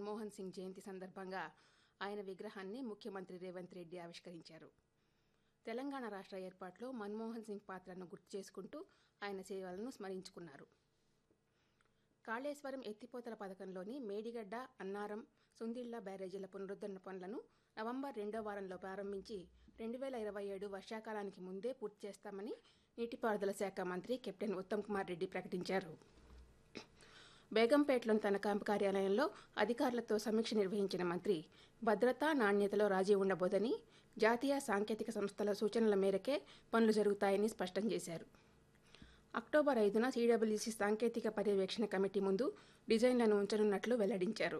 మన్మోహన్ సింగ్ జయంతి సందర్భంగా ఆయన విగ్రహాన్ని ముఖ్యమంత్రి రేవంత్ రెడ్డి ఆవిష్కరించారు. తెలంగాణ రాష్ట్ర ఏర్పాటులో మన్మోహన్ సింగ్ పాత్రను గుర్తు చేసుకుంటూ ఆయన సేవలను స్మరించుకున్నారు. కాళేశ్వరం ఎత్తిపోతల పథకంలోని మేడిగడ్డ, అన్నారం, సుందిళ్ల బ్యారేజీల పునరుద్ధరణ పనులను నవంబర్ 2వ వారంలో ప్రారంభించి 2027 వర్షాకాలానికి ముందే పూర్తి చేస్తామని నీటిపారుదల శాఖ మంత్రి కెప్టెన్ ఉత్తమ్ కుమార్ రెడ్డి ప్రకటించారు. బేగంపేటలోని తన క్యాంపు కార్యాలయంలో అధికారులతో సమీక్ష నిర్వహించిన మంత్రి భద్రత, నాణ్యతలో రాజీ ఉండబోదని, జాతీయ సాంకేతిక సంస్థల సూచనల మేరకే పనులు జరుగుతాయని స్పష్టం చేశారు. అక్టోబర్ 5న సిడబ్ల్యూసీ సాంకేతిక పర్యవేక్షణ కమిటీ ముందు డిజైన్లను ఉంచనున్నట్లు వెల్లడించారు.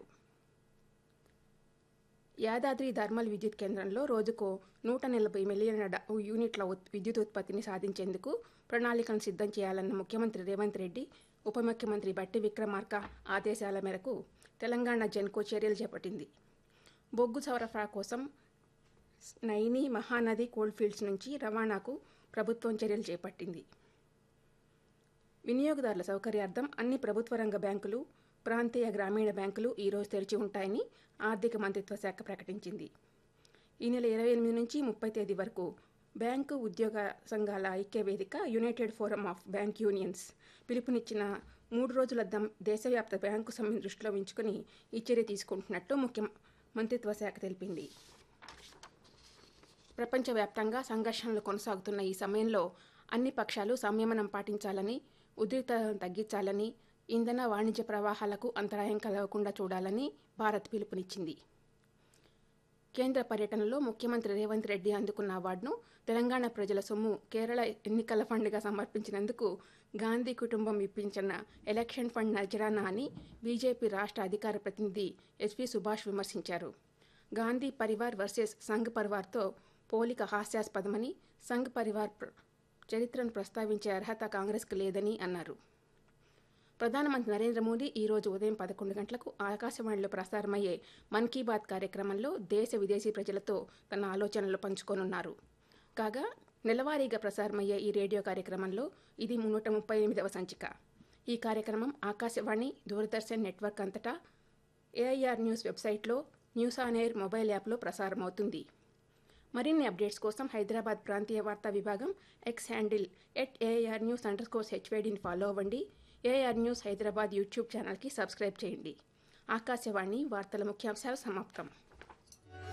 యాదాద్రి థర్మల్ విద్యుత్ కేంద్రంలో రోజుకు 140 మిలియన్ల యూనిట్ల విద్యుత్ ఉత్పత్తిని సాధించేందుకు ప్రణాళికను సిద్ధం చేయాలన్న ముఖ్యమంత్రి రేవంత్ రెడ్డి, ఉప ముఖ్యమంత్రి బట్టి విక్రమార్క ఆదేశాల మేరకు తెలంగాణ జెన్కో చర్యలు చేపట్టింది. బొగ్గు సరఫరా కోసం నైని, మహానది కోల్డ్ఫీల్డ్స్ నుంచి రవాణాకు ప్రభుత్వం చర్యలు చేపట్టింది. వినియోగదారుల సౌకర్యార్థం అన్ని ప్రభుత్వ రంగ బ్యాంకులు, ప్రాంతీయ గ్రామీణ బ్యాంకులు ఈరోజు తెరిచి ఉంటాయని ఆర్థిక మంత్రిత్వ శాఖ ప్రకటించింది. ఈ నెల 28 నుంచి 30 తేదీ వరకు బ్యాంకు ఉద్యోగ సంఘాల ఐక్య వేదిక United forum of bank unions పిలుపునిచ్చిన 3 రోజుల దేశవ్యాప్త బ్యాంకు సమ్మెను దృష్టిలో ఉంచుకుని ఈ చర్య తీసుకుంటున్నట్టు మంత్రిత్వ శాఖ తెలిపింది. ప్రపంచవ్యాప్తంగా సంఘర్షణలు కొనసాగుతున్న ఈ సమయంలో అన్ని పక్షాలు సంయమనం పాటించాలని, ఉద్రిక్తతను తగ్గించాలని, ఇంధన వాణిజ్య ప్రవాహాలకు అంతరాయం కలగకుండా చూడాలని భారత్ పిలుపునిచ్చింది. కేంద్ర పర్యటనలో ముఖ్యమంత్రి రేవంత్ రెడ్డి అందుకున్న అవార్డును తెలంగాణ ప్రజల సొమ్ము కేరళ ఎన్నికల ఫండ్గా సమర్పించినందుకు గాంధీ కుటుంబం ఇప్పించిన ఎలక్షన్ ఫండ్ నజరానా అని బీజేపీ రాష్ట్ర అధికార ప్రతినిధి ఎస్వి సుభాష్ విమర్శించారు. గాంధీ పరివార్ వర్సెస్ సంఘ్ పరివార్తో పోలిక హాస్యాస్పదమని, సంఘ్ పరివార్ చరిత్రను ప్రస్తావించే అర్హత కాంగ్రెస్కు లేదని అన్నారు. ప్రధానమంత్రి నరేంద్ర మోదీ ఈరోజు ఉదయం 11 గంటలకు ఆకాశవాణిలో ప్రసారమయ్యే మన్ కీ బాత్ కార్యక్రమంలో దేశ విదేశీ ప్రజలతో తన ఆలోచనలు పంచుకోనున్నారు. కాగా నెలవారీగా ప్రసారమయ్యే ఈ రేడియో కార్యక్రమంలో ఇది 138వ సంచిక. ఈ కార్యక్రమం ఆకాశవాణి, దూరదర్శన్ నెట్వర్క్ అంతటా, ఏఐఆర్ న్యూస్ వెబ్సైట్లో, న్యూస్ ఆన్ ఎయిర్ మొబైల్ యాప్లో ప్రసారమవుతుంది. మరిన్ని అప్డేట్స్ కోసం హైదరాబాద్ ప్రాంతీయ వార్తా విభాగం ఎక్స్ హ్యాండిల్ @AIR_News_HYDని ఫాలో అవ్వండి. ఏఆర్ న్యూస్ హైదరాబాద్ యూట్యూబ్ ఛానల్కి సబ్స్క్రైబ్ చేయండి. ఆకాశవాణి వార్తల ముఖ్యాంశాలు సమాప్తం.